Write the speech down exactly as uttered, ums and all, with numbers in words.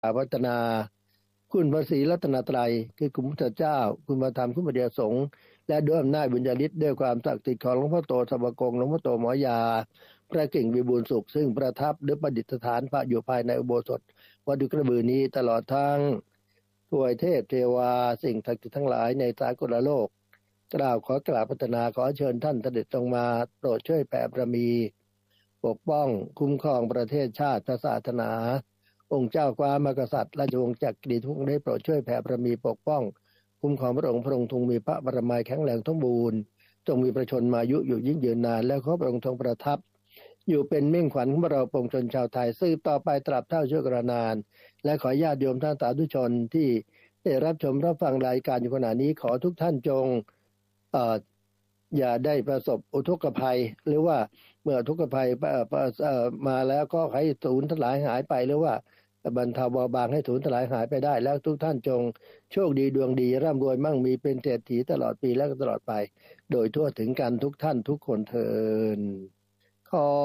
พัฒนาคุณพระศรีรัตนตรัยคือคุณพุทธเจ้าคุณพระธรรมคุณพระเดียสงฆ์และด้วยอำนาจบุญญาฤทธิ์ด้วยความศักดิ์สิทธิ์ของหลวงพ่อโตสมกงหลวงพ่อโตหมอยาพระเก่งวิบูลย์สุขซึ่งประทับหรือประดิษฐานพระอยู่ภายในอุโบสถวัดดุกระบือนี้ตลอดทั้งทวยเทพเทวาสิ่งศักดิ์สิทธิ์ทั้งหลายในสากลโลกกล่าวขอกราบพัฒนาขอเชิญท่านเสด็จลงมาโปรดช่วยแผ่บารมีปกป้องคุ้มครองประเทศชาติศาสนาองค์เจ้ากามกษัตริย์ราชวงศ์จักรีทุกได้โปรดช่วยแผ่บารมีปกป้องคุ้มครองพระองค์พระองค์ทรงมีพระบารมีแข็งแรงสมบูรณ์จงมีประชนมายุอยู่ยิ่งยืนนานและขอพระองค์ทรงประทับอยู่เป็นมิ่งขวัญของเราปวงชนชาวไทยสืบต่อไปตราบเท่าชั่วกาลนานและขอญาติโยมท่านสาธุชนที่ได้รับชมรับฟังรายการอยู่ขณะนี้ขอทุกท่านจงเอ่ออย่าได้ประสบอุทกภัยหรือว่าเมื่อทุกขภัยมาแล้วก็ให้สูญสลายหายไปหรือว่าบรรเทาเบาบางให้สูญสลายหายไปได้แล้วทุกท่านจงโชคดีดวงดีร่ำรวยมั่งมีเป็นเศรษฐีตลอดปีและตลอดไปโดยทั่วถึงกันทุกท่านทุกคนเทอญขอ